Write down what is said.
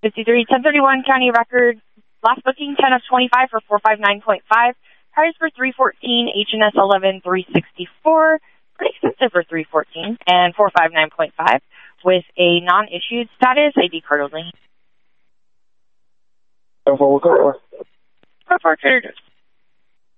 53, 1031 county record. Last booking 10 of 25 for 459.5. Price for 314, H&S 11 364. Pretty expensive for 314 and 459.5 with a non-issued status, ID card only. Go for Trader Joe's.